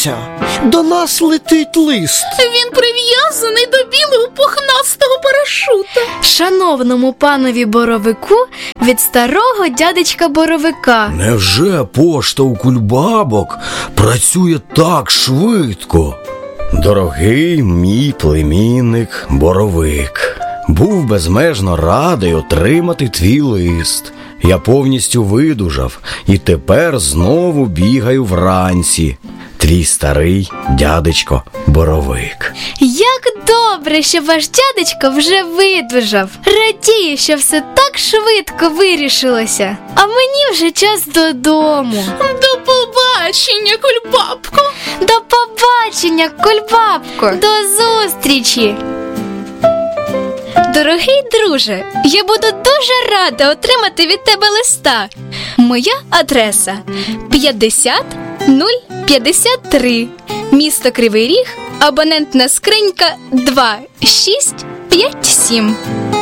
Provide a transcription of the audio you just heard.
Дивися, до нас летить лист. Він прив'язаний до білого пухнастого парашута. Шановному панові Боровику від старого дядечка Боровика. Невже пошта у Кульбабок працює так швидко? Дорогий мій племінник Боровик, був безмежно радий отримати твій лист. Я повністю видужав і тепер знову бігаю вранці. Твій старий дядечко Боровик. Як добре, що ваш дядечко вже видужав. Радію, що все так швидко вирішилося. А мені вже час додому. До побачення, Кульбабко. До побачення, Кульбабко. До зустрічі. Дорогий друже, я буду дуже рада отримати від тебе листа. Моя адреса 50053, місто Кривий Ріг, абонентна скринька 2657.